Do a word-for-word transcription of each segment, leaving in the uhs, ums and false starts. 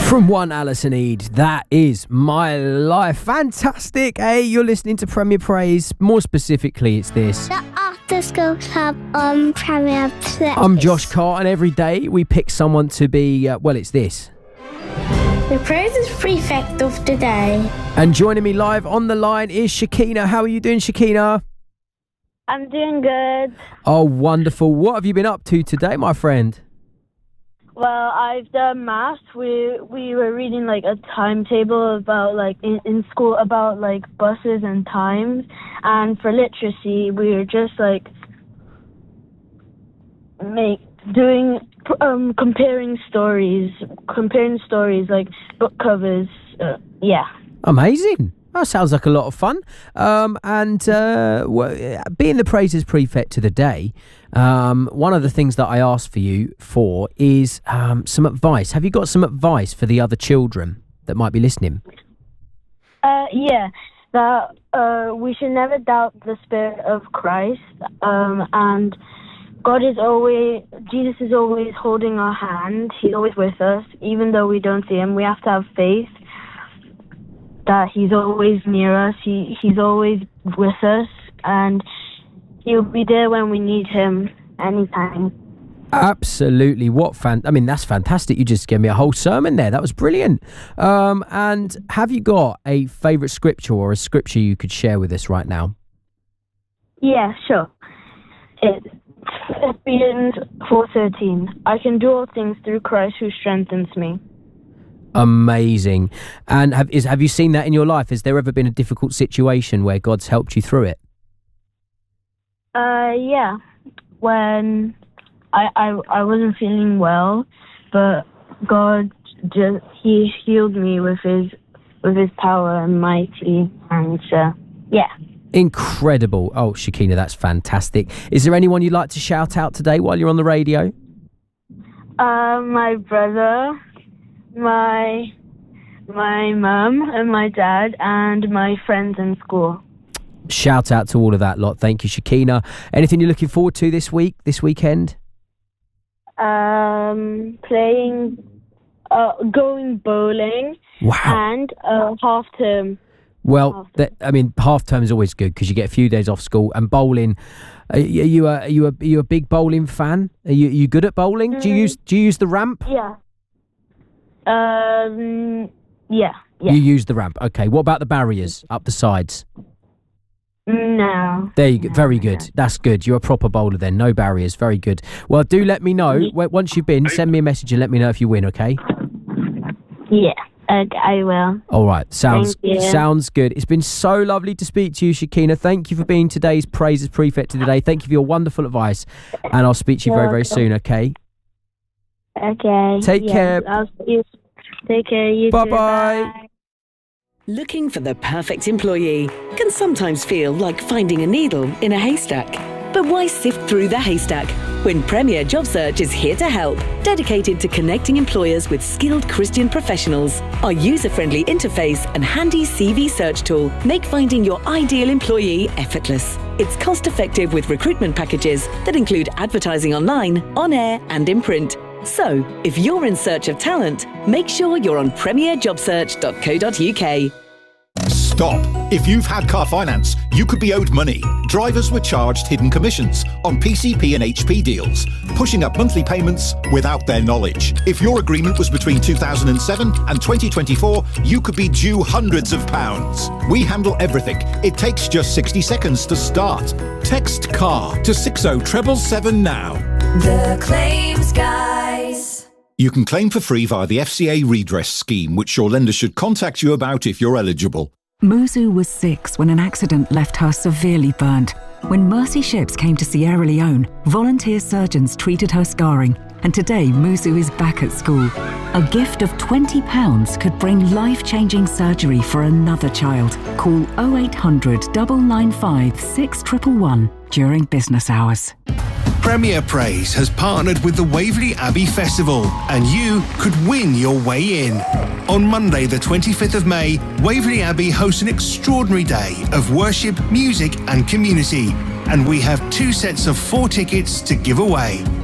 From one Alison Eade, that is My Life. Fantastic, eh? You're listening to Premier Praise. More specifically, it's this. The After School Club on Premier Praise. I'm Josh Carr, and every day we pick someone to be, uh, well, it's this. The Praises Prefect of the Day. And joining me live on the line is Shakina. How are you doing, Shakina? I'm doing good. Oh, wonderful. What have you been up to today, my friend? Well, I've done maths. We we were reading like a timetable about like in, in school about like buses and times, and for literacy we were just like make doing um comparing stories, comparing stories like book covers. Uh, yeah. Amazing. That sounds like a lot of fun. Um, and uh, w- being the Praises Prefect to the day, um, one of the things that I asked for you for is um, some advice. Have you got some advice for the other children that might be listening? Uh, yeah, that uh, we should never doubt the Spirit of Christ, um, and God is always, Jesus is always holding our hand. He's always with us, even though we don't see him. We have to have faith that he's always near us, he he's always with us, and he'll be there when we need him anytime. Absolutely. What fan... I mean, that's fantastic. You just gave me a whole sermon there. That was brilliant. Um, and have you got a favourite scripture or a scripture you could share with us right now? Yeah, sure. It's Philippians four thirteen. I can do all things through Christ who strengthens me. Amazing. And have is have you seen that in your life? Has there ever been a difficult situation where God's helped you through it? Uh, yeah. When I I, I wasn't feeling well, but God just he healed me with his with his power and mighty, and uh, yeah. Incredible. Oh, Shakina, that's fantastic. Is there anyone you'd like to shout out today while you're on the radio? Uh, my brother, my my mum and my dad, and my friends in school. Shout out to all of that lot. Thank you, Shakina. Anything you're looking forward to this week, this weekend? Um, playing, uh, going bowling. Wow. And uh, half term. Well, that, I mean, half term is always good because you get a few days off school. And bowling, are you, are you a are you a, are you a big bowling fan? Are you are you good at bowling? Mm. Do you use do you use the ramp? Yeah. Um. Yeah. Yeah. You use the ramp. Okay. What about the barriers up the sides? No. There you go. No, Very good. no. That's good. You're a proper bowler then. No barriers. Very good. Well, do let me know. Once you've been, send me a message and let me know if you win, okay? Yeah. Okay, I will. All right. Sounds Thank you. sounds good. It's been so lovely to speak to you, Shakina. Thank you for being today's Praises Prefect of the day. Thank you for your wonderful advice. And I'll speak to you very, very soon, okay? Okay. Take yeah, care. I'll see you. Take care. You Bye-bye. too. Bye. Looking for the perfect employee can sometimes feel like finding a needle in a haystack. But why sift through the haystack when Premier Job Search is here to help, dedicated to connecting employers with skilled Christian professionals? Our user-friendly interface and handy C V search tool make finding your ideal employee effortless. It's cost-effective with recruitment packages that include advertising online, on air and in print. So, if you're in search of talent, make sure you're on premier job search dot co dot uk. Stop. If you've had car finance, you could be owed money. Drivers were charged hidden commissions on P C P and H P deals, pushing up monthly payments without their knowledge. If your agreement was between two thousand seven and twenty twenty-four, you could be due hundreds of pounds. We handle everything. It takes just sixty seconds to start. Text CAR to six oh seven seven now. The Claims Guys. You can claim for free via the F C A redress scheme, which your lender should contact you about if you're eligible. Muzu was six when an accident left her severely burnt. When Mercy Ships came to Sierra Leone, volunteer surgeons treated her scarring, and today Muzu is back at school. A gift of twenty pounds could bring life-changing surgery for another child. Call oh eight hundred, nine nine five, six one one one during business hours. Premier Praise has partnered with the Waverley Abbey Festival, and you could win your way in. On Monday the twenty-fifth of May, Waverley Abbey hosts an extraordinary day of worship, music and community, and we have two sets of four tickets to give away.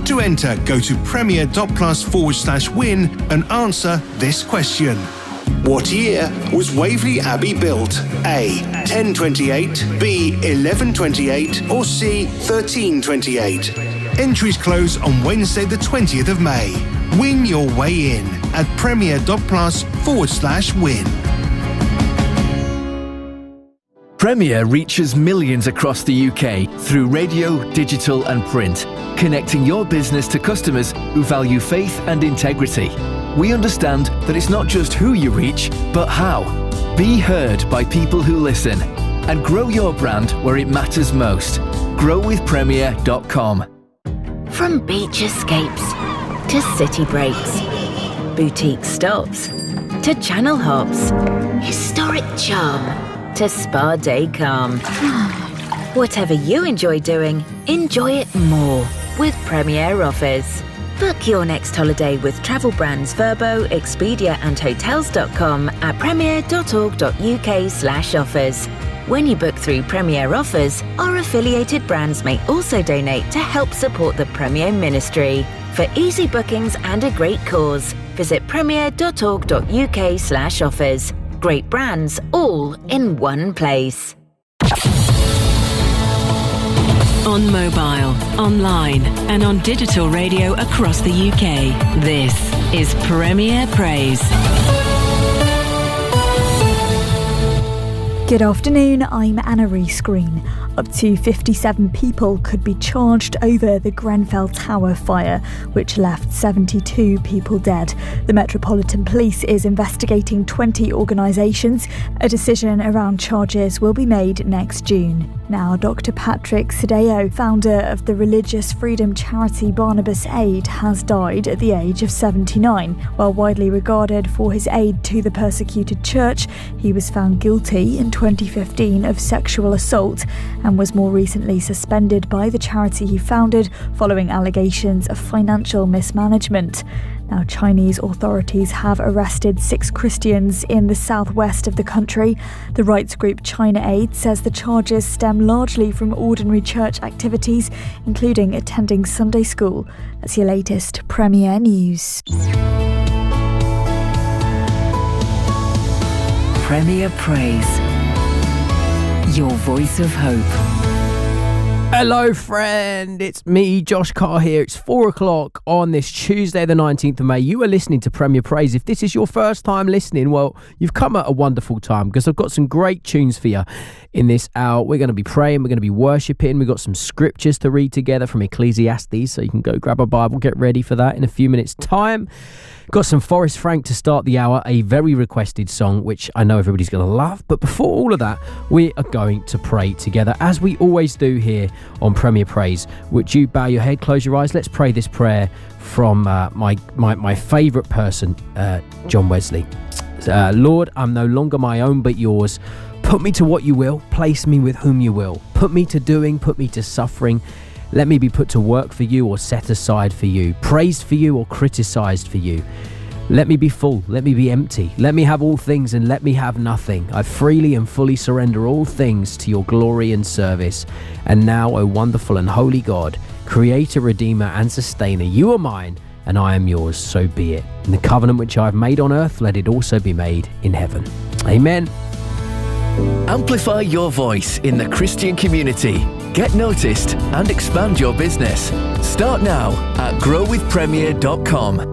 To enter, go to premier.plus forward slash win and answer this question. What year was Waverley Abbey built? A. ten twenty-eight, B. eleven twenty-eight, or C. thirteen twenty-eight? Entries close on Wednesday the twentieth of May. Win your way in at premier.plus forward slash win. Premier reaches millions across the U K through radio, digital and print, connecting your business to customers who value faith and integrity. We understand that it's not just who you reach, but how. Be heard by people who listen and grow your brand where it matters most. grow with premier dot com. From beach escapes to city breaks, boutique stops to channel hops, historic charm to spa day calm. Whatever you enjoy doing, enjoy it more with Premier Offers. Book your next holiday with travel brands Verbo, Expedia and Hotels dot com at premier.org.uk slash offers. When you book through Premier Offers, our affiliated brands may also donate to help support the Premier Ministry. For easy bookings and a great cause, visit premier.org.uk slash offers. Great brands all in one place. On mobile, online and on digital radio across the U K. This is Premier Praise. Good afternoon, I'm Anna Rees-Green. Up to fifty-seven people could be charged over the Grenfell Tower fire, which left seventy-two people dead. The Metropolitan Police is investigating twenty organisations. A decision around charges will be made next June. Now, Doctor Patrick Sadeo, founder of the religious freedom charity Barnabas Aid, has died at the age of seventy-nine. While widely regarded for his aid to the persecuted church, he was found guilty in twenty fifteen of sexual assault and was more recently suspended by the charity he founded following allegations of financial mismanagement. Now, Chinese authorities have arrested six Christians in the southwest of the country. The rights group China Aid says the charges stem largely from ordinary church activities, including attending Sunday school. That's your latest Premier News. Premier Praise. Your voice of hope. Hello, friend. It's me, Josh Carr here. It's four o'clock on this Tuesday, the nineteenth of May. You are listening to Premier Praise. If this is your first time listening, well, you've come at a wonderful time because I've got some great tunes for you in this hour. We're going to be praying. We're going to be worshipping. We've got some scriptures to read together from Ecclesiastes, so you can go grab a Bible, get ready for that in a few minutes' time. Got some Forrest Frank to start the hour, a very requested song, which I know everybody's going to love. But before all of that, we are going to pray together, as we always do here on Premier Praise. Would you bow your head, close your eyes? Let's pray this prayer from uh, my, my, my favourite person, uh, John Wesley. Uh, Lord, I'm no longer my own but yours. Put me to what you will, place me with whom you will. Put me to doing, put me to suffering. Let me be put to work for you or set aside for you, praised for you or criticised for you. Let me be full, let me be empty, let me have all things and let me have nothing. I freely and fully surrender all things to your glory and service. And now, O wonderful and holy God, Creator, Redeemer and Sustainer, you are mine and I am yours, so be it. And the covenant which I have made on earth, let it also be made in heaven. Amen. Amplify your voice in the Christian community. Get noticed and expand your business. Start now at grow with premier dot com.